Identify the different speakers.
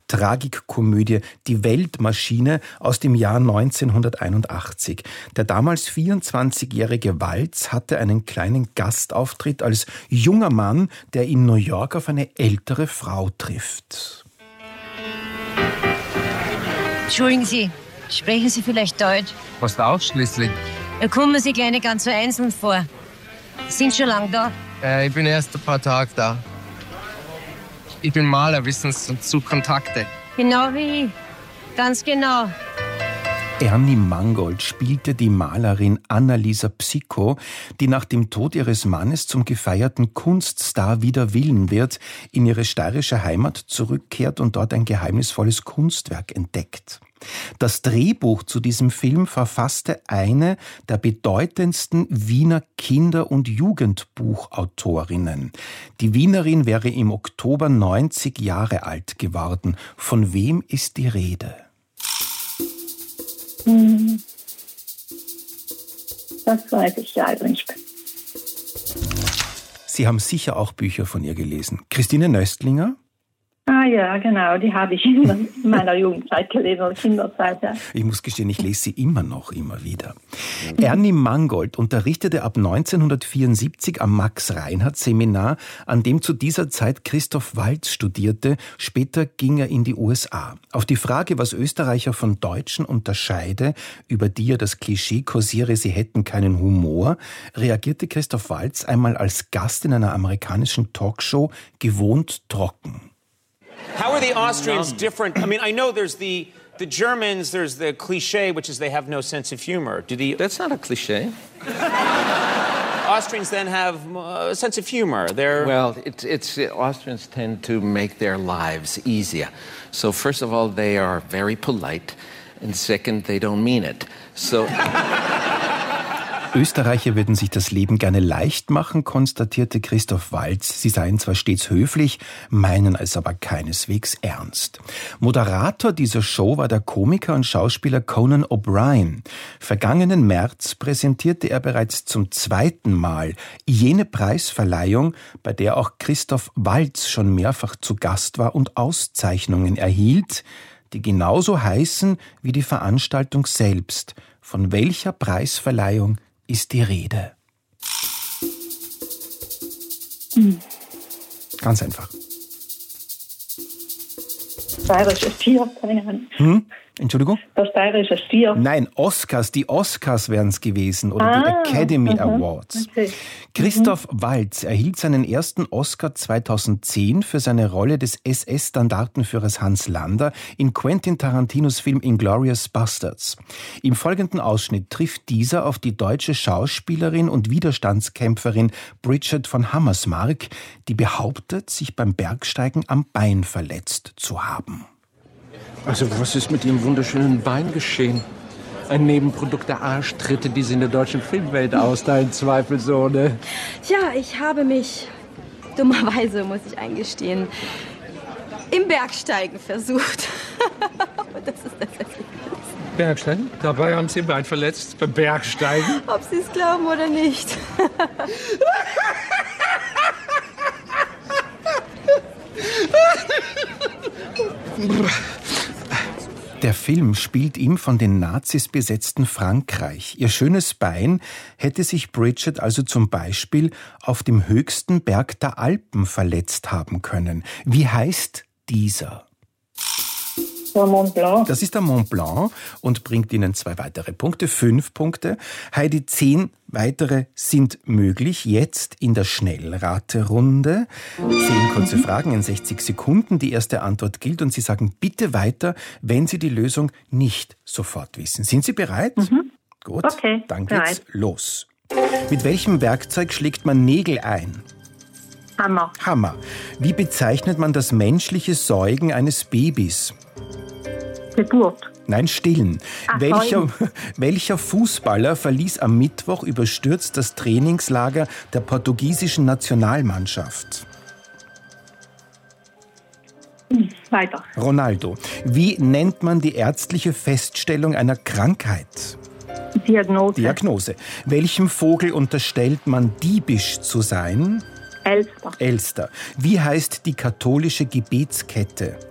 Speaker 1: Tragikkomödie Die Weltmaschine aus dem Jahr 1981. Der damals 24-jährige Waltz hatte einen kleinen Gastauftritt als junger Mann, der in New York auf eine ältere Frau trifft.
Speaker 2: Entschuldigen Sie, sprechen Sie vielleicht Deutsch?
Speaker 3: Was da ausschließlich?
Speaker 2: Da kommen Sie gleich nicht ganz so einzeln vor. Sind schon lange da?
Speaker 3: Ich bin erst ein paar Tage da. Ich bin Maler, wissen Sie, und suche Kontakte.
Speaker 2: Genau wie ich. Ganz genau.
Speaker 1: Ernie Mangold spielte die Malerin Annalisa Psicko, die nach dem Tod ihres Mannes zum gefeierten Kunststar wider Willen wird, in ihre steirische Heimat zurückkehrt und dort ein geheimnisvolles Kunstwerk entdeckt. Das Drehbuch zu diesem Film verfasste eine der bedeutendsten Wiener Kinder- und Jugendbuchautorinnen. Die Wienerin wäre im Oktober 90 Jahre alt geworden. Von wem ist die Rede?
Speaker 4: Das weiß ich leider nicht.
Speaker 1: Sie haben sicher auch Bücher von ihr gelesen. Christine Nöstlinger?
Speaker 4: Ah ja, genau, die habe ich in meiner Jugendzeit gelesen oder Kinderzeit. Ja.
Speaker 1: Ich muss gestehen, ich lese sie immer wieder. Ernie Mangold unterrichtete ab 1974 am Max-Reinhardt-Seminar, an dem zu dieser Zeit Christoph Waltz studierte. Später ging er in die USA. Auf die Frage, was Österreicher von Deutschen unterscheide, über die ja das Klischee kursiere, sie hätten keinen Humor, reagierte Christoph Waltz einmal als Gast in einer amerikanischen Talkshow gewohnt trocken.
Speaker 5: How are the Austrians different? I mean, I know there's the Germans, there's the cliché, which is they have no sense of humor.
Speaker 3: That's not a cliché.
Speaker 5: Austrians then have a sense of humor.
Speaker 3: Well, Austrians tend to make their lives easier. So first of all, they are very polite, and second, they don't mean it. So
Speaker 1: Österreicher würden sich das Leben gerne leicht machen, konstatierte Christoph Waltz. Sie seien zwar stets höflich, meinen es aber keineswegs ernst. Moderator dieser Show war der Komiker und Schauspieler Conan O'Brien. Vergangenen März präsentierte er bereits zum zweiten Mal jene Preisverleihung, bei der auch Christoph Waltz schon mehrfach zu Gast war und Auszeichnungen erhielt, die genauso heißen wie die Veranstaltung selbst. Von welcher Preisverleihung ist die Rede? Ganz einfach.
Speaker 4: Steirisches Tier, keine Ahnung.
Speaker 1: Entschuldigung?
Speaker 4: Das steirische Tier.
Speaker 1: Nein, Oscars. Die Oscars wären es gewesen oder die Academy Awards.
Speaker 4: Okay.
Speaker 1: Christoph Waltz erhielt seinen ersten Oscar 2010 für seine Rolle des SS-Standartenführers Hans Lander in Quentin Tarantinos Film Inglourious Basterds. Im folgenden Ausschnitt trifft dieser auf die deutsche Schauspielerin und Widerstandskämpferin Bridget von Hammersmark, die behauptet, sich beim Bergsteigen am Bein verletzt zu haben.
Speaker 6: Also, was ist mit Ihrem wunderschönen Bein geschehen? Ein Nebenprodukt der Arschtritte, die Sie in der deutschen Filmwelt austeilen, zweifelsohne.
Speaker 7: Tja, ich habe mich, dummerweise muss ich eingestehen, im Bergsteigen versucht. Das ist das Ergebnis.
Speaker 6: Bergsteigen? Dabei haben Sie Ihr Bein verletzt? Beim Bergsteigen?
Speaker 7: Ob Sie es glauben oder nicht.
Speaker 1: Der Film spielt ihm von den Nazis besetzten Frankreich. Ihr schönes Bein hätte sich Bridget also zum Beispiel auf dem höchsten Berg der Alpen verletzt haben können. Wie heißt dieser?
Speaker 4: Der Mont Blanc.
Speaker 1: Das ist der Mont Blanc und bringt Ihnen 2 weitere Punkte, 5 Punkte. Heidi, 10 weitere sind möglich, jetzt in der Schnellraterunde. 10 kurze Fragen in 60 Sekunden. Die erste Antwort gilt und Sie sagen bitte weiter, wenn Sie die Lösung nicht sofort wissen. Sind Sie bereit? Gut,
Speaker 4: okay,
Speaker 1: dann geht's los. Mit welchem Werkzeug schlägt man Nägel ein?
Speaker 4: Hammer.
Speaker 1: Hammer. Wie bezeichnet man das menschliche Säugen eines Babys?
Speaker 4: Geburt.
Speaker 1: Nein, stillen. Welcher Fußballer verließ am Mittwoch überstürzt das Trainingslager der portugiesischen Nationalmannschaft?
Speaker 4: Weiter.
Speaker 1: Ronaldo. Wie nennt man die ärztliche Feststellung einer Krankheit? Diagnose. Welchem Vogel unterstellt man diebisch zu sein?
Speaker 4: Elster.
Speaker 1: Elster. Wie heißt die katholische Gebetskette?